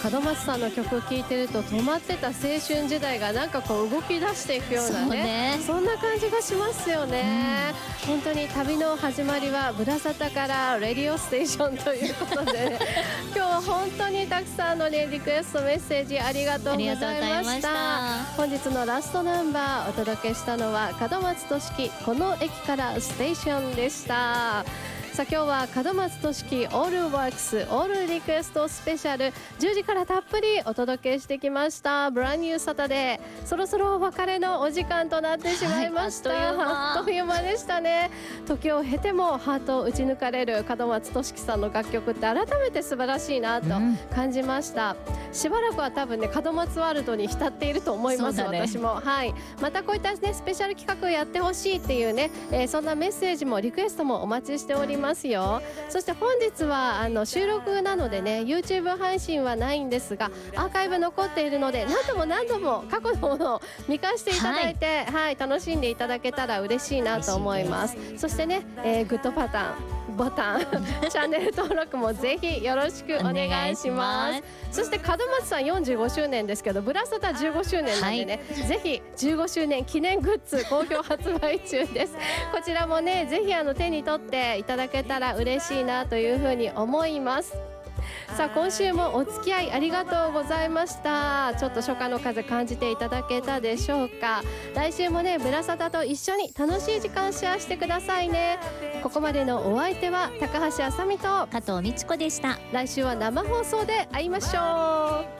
門松さんの曲を聴いてると止まってた青春時代がなんかこう動き出していくようなね、そんな感じがしますよね、本当に旅の始まりはブラサタからレディオステーションということで、ね、今日は本当にたくさんの、ね、リクエストメッセージありがとうございました。本日のラストナンバーお届けしたのは門松俊樹この駅からステーションでした。さあ今日は門松俊樹オールワークスオールリクエストスペシャル10時からたっぷりお届けしてきました。ブランニューサタデー、そろそろお別れのお時間となってしまいました、あっという間でしたね。時を経てもハートを打ち抜かれる門松俊樹さんの楽曲って改めて素晴らしいなと感じました、しばらくは多分ね門松ワールドに浸っていると思います、私も。はい、またこういった、ね、スペシャル企画をやってほしいっていうね、そんなメッセージもリクエストもお待ちしておりますよ。そして本日は収録なのでね YouTube 配信はないんですがアーカイブ残っているので何度も過去のものを見返していただいて、はい楽しんでいただけたら嬉しいなと思います。そしてね、グッドボタンチャンネル登録もぜひよろしくお願いします。そして門松さん45周年ですけどブラサタ15周年なんでね、ぜひ15周年記念グッズ好評発売中です。こちらもねぜひ手に取っていただけたら嬉しいなというふうに思います。さあ今週もお付き合いありがとうございました。ちょっと初夏の風感じていただけたでしょうか。来週もねブラサタと一緒に楽しい時間シェアしてくださいね。ここまでのお相手は高橋あさみと加藤美智子でした。 来週は生放送で会いましょう。